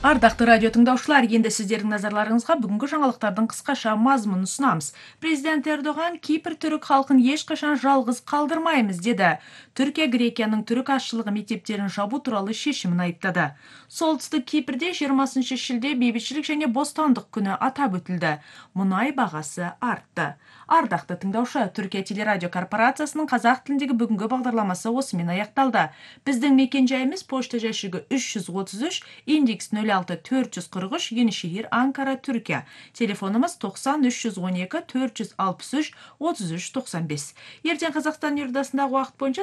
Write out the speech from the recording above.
Ардақты радио тыңдаушылар, енді сіздердің назарларыңызға бүгінгі жаңалықтардың қысқаша мазмұнын ұсынамыз. Президент Эрдоған Кипр түрік халқын ешқашан жалғыз қалдырмаймыз деді. Түркия Грекияның түрік азшылығы мектептерін жабу туралы шешімін айыптады. Солтүстік Кипрде 20 шілде бейбітшілік және бостандық күні атап өтілді. Мұнай бағасы артты. Ардақты тыңдаушы, Түркия телерадио корпорациясының қазақ тіліндегі бүгінгі бағдарламасы осымен аяқталды. Біздің мекенжайымыз пошта жәшігі 333, индекс 06-443, Енişehir, Анкара, Түркия. Телефонымыз 90-312-463-33-95. Ертең Қазақстан елордасындағы уақыт бойынша